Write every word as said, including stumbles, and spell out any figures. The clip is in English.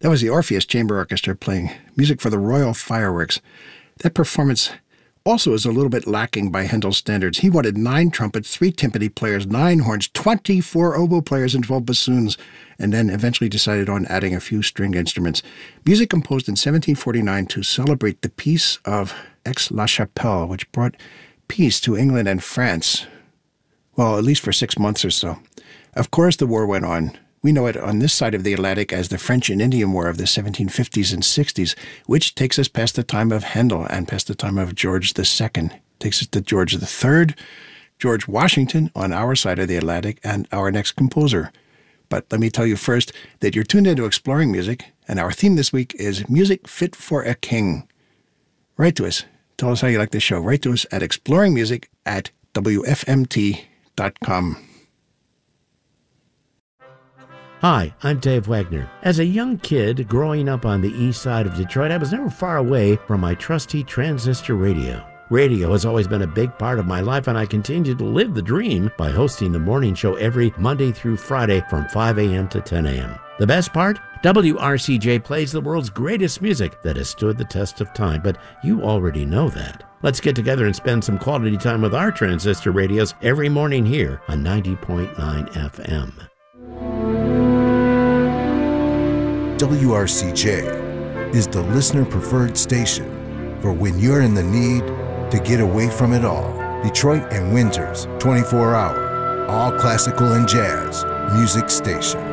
That was the Orpheus Chamber Orchestra playing music for the Royal Fireworks. That performance also is a little bit lacking by Handel's standards. He wanted nine trumpets, three timpani players, nine horns, twenty-four oboe players, and twelve bassoons, and then eventually decided on adding a few stringed instruments. Music composed in seventeen forty-nine to celebrate the Peace of Aix-la-Chapelle, which brought peace to England and France. Well, at least for six months or so. Of course, the war went on. We know it on this side of the Atlantic as the French and Indian War of the seventeen fifties and sixties, which takes us past the time of Handel and past the time of George the Second. Takes us to George the Third, George Washington on our side of the Atlantic, and our next composer. But let me tell you first that you're tuned into Exploring Music, and our theme this week is Music Fit for a King. Write to us. Tell us how you like the show. Write to us at exploringmusic at w f m t dot com. Hi, I'm Dave Wagner. As a young kid growing up on the east side of Detroit, I was never far away from my trusty transistor radio. Radio has always been a big part of my life, and I continue to live the dream by hosting the morning show every Monday through Friday from five a.m. to ten a.m. The best part? W R C J plays the world's greatest music that has stood the test of time, but you already know that. Let's get together and spend some quality time with our transistor radios every morning here on ninety point nine F M. W R C J is the listener-preferred station for when you're in the need to get away from it all. Detroit and Windsor's twenty-four hour, all classical and jazz music station.